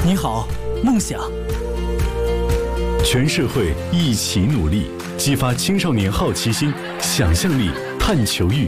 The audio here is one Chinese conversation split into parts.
你好，梦想。 全社会一起努力，激发青少年好奇心、想象力、探求欲。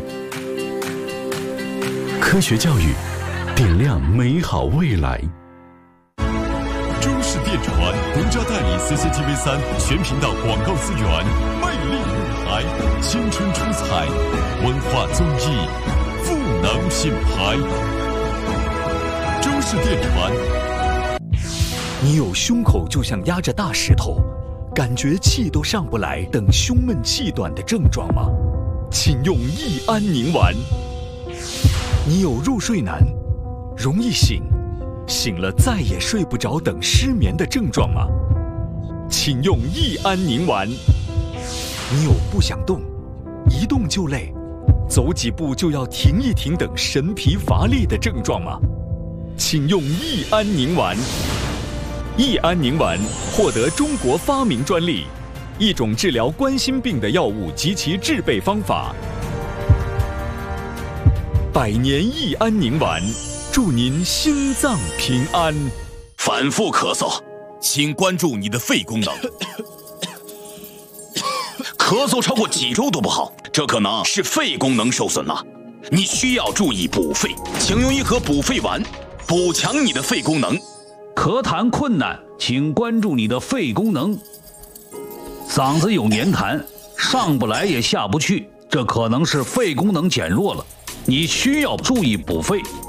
科学教育，点亮美好未来。 中视电传独家代理 CCTV3全频道广告资源，魅力舞台，青春出彩，文化综艺，赋能品牌。中视电传。 你有胸口就像压着大石头，感觉气都上不来等胸闷气短的症状吗？请用益安宁丸。你有入睡难，容易醒，醒了再也睡不着等失眠的症状吗？请用益安宁丸。你有不想动，一动就累，走几步就要停一停等神疲乏力的症状吗？请用益安宁丸。益安宁丸获得中国发明专利，一种治疗冠心病的药物及其制备方法。100年益安宁丸，祝您心脏平安。 反复咳嗽，请关注你的肺功能。咳嗽超过几周都不好，这可能是肺功能受损了。你需要注意补肺，请用一盒补肺丸，补强你的肺功能。 咳痰困难，请关注你的肺功能。嗓子有黏痰，上不来也下不去，这可能是肺功能减弱了，你需要注意补肺。